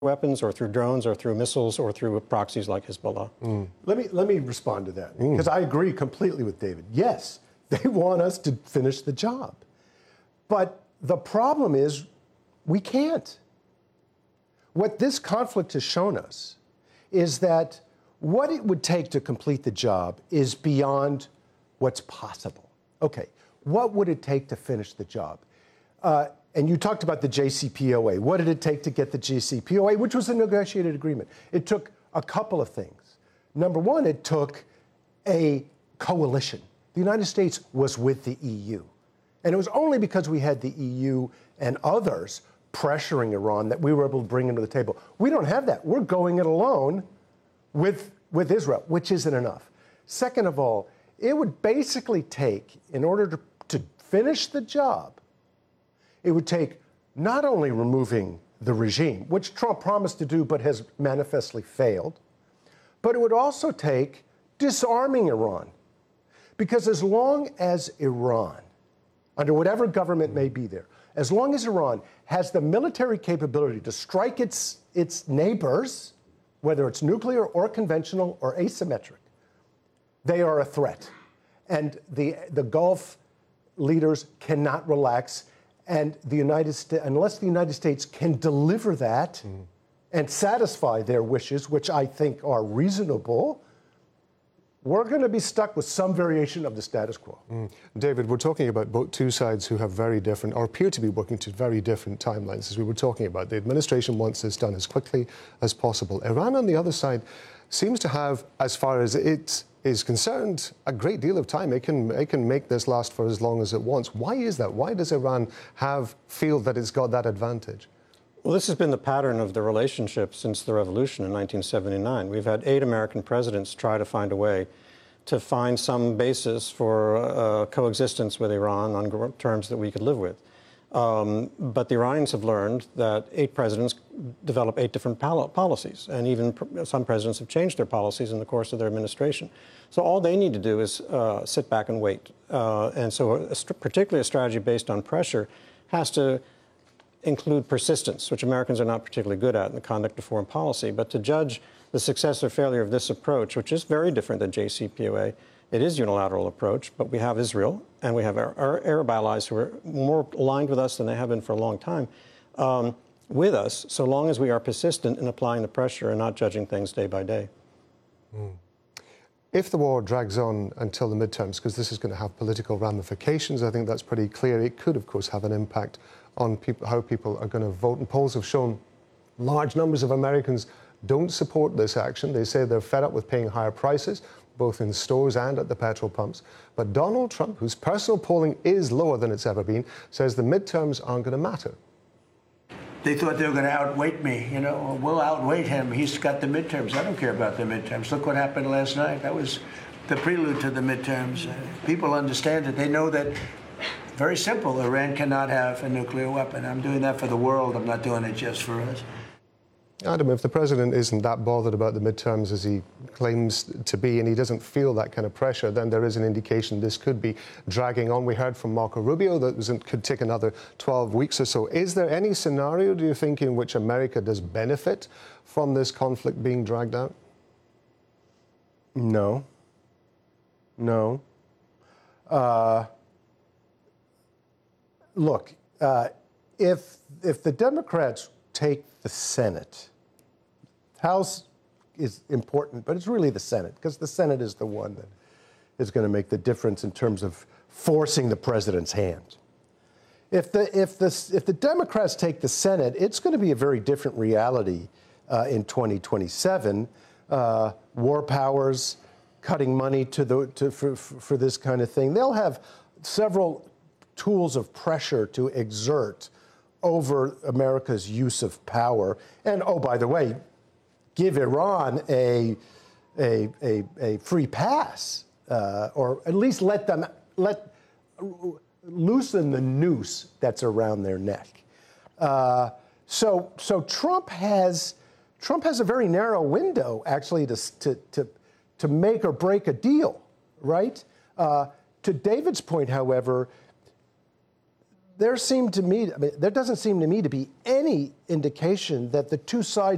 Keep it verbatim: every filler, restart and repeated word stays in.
weapons or through drones or through missiles or through proxies like Hezbollah. Mm. Let me let me respond to that, because mm. I agree completely with David. Yes, they want us to finish the job. But the problem is we can't. What this conflict has shown us is that what it would take to complete the job is beyond what's possible. Okay, what would it take to finish the job? Uh, and you talked about the J C P O A. What did it take to get the J C P O A, which was a negotiated agreement? It took a couple of things. Number one, it took a coalition. The United States was with the E U. And it was only because we had the E U and others pressuring Iran that we were able to bring him to the table. We don't have that. We're going it alone with, with Israel, which isn't enough. Second of all, it would basically take, in order to, to finish the job, it would take not only removing the regime, which Trump promised to do but has manifestly failed, but it would also take disarming Iran. Because as long as Iran, under whatever government may be there, as long as Iran has the military capability to strike its, its neighbors, whether it's nuclear or conventional or asymmetric, they are a threat. And the, the Gulf leaders cannot relax. And the United States, unless the United States can deliver that mm. and satisfy their wishes, which I think are reasonable, we're going to be stuck with some variation of the status quo. Mm. David, we're talking about both two sides who have very different, or appear to be working to very different timelines, as we were talking about. The administration wants this done as quickly as possible. Iran, on the other side, seems to have, as far as it is concerned, a great deal of time. It can, it can make this last for as long as it wants. Why is that? Why does Iran have feel that it's got that advantage? Well, this has been the pattern of the relationship since the revolution in nineteen seventy-nine. We've had eight American presidents try to find a way to find some basis for uh, coexistence with Iran on terms that we could live with. Um, but the Iranians have learned that eight presidents develop eight different pol policies, and even pr some presidents have changed their policies in the course of their administration. So all they need to do is uh, sit back and wait. Uh, and so a, a particularly a strategy based on pressure has to include persistence, which Americans are not particularly good at in the conduct of foreign policy. But to judge the success or failure of this approach, which is very different than J C P O A, it is a unilateral approach, but we have Israel and we have our, our Arab allies who are more aligned with us than they have been for a long time, um, with us, so long as we are persistent in applying the pressure and not judging things day by day. Mm. If the war drags on until the midterms, because this is going to have political ramifications, I think that's pretty clear. It could, of course, have an impact on people, how people are going to vote. And polls have shown large numbers of Americans don't support this action. They say they're fed up with paying higher prices, both in stores and at the petrol pumps. But Donald Trump, whose personal polling is lower than it's ever been, says the midterms aren't going to matter. They thought they were going to outweight me. You know, we'll outweight him. He's got the midterms. I don't care about the midterms. Look what happened last night. That was the prelude to the midterms. Uh, people understand it. They know that, very simple, Iran cannot have a nuclear weapon. I'm doing that for the world. I'm not doing it just for us. Adam, if the president isn't that bothered about the midterms as he claims to be, and he doesn't feel that kind of pressure, then there is an indication this could be dragging on. We heard from Marco Rubio that it could take another twelve weeks or so. Is there any scenario, do you think, in which America does benefit from this conflict being dragged out? No. No. Uh, look, uh, if, if the Democrats take the Senate, House is important, but it's really the Senate, because the Senate is the one that is going to make the difference in terms of forcing the president's hand. If the, if the, if the Democrats take the Senate, it's going to be a very different reality uh, in twenty twenty-seven. Uh, war powers, cutting money to the, to, for, for this kind of thing. They'll have several tools of pressure to exert over America's use of power. And, oh, by the way, give Iran a, a, a, a free pass, uh, or at least let them, let, loosen the noose that's around their neck. Uh, so, so Trump has, Trump has a very narrow window, actually, to, to, to, to make or break a deal, right? Uh, to David's point, however, there seemed to me, I mean, there doesn't seem to me to be any indication that the two sides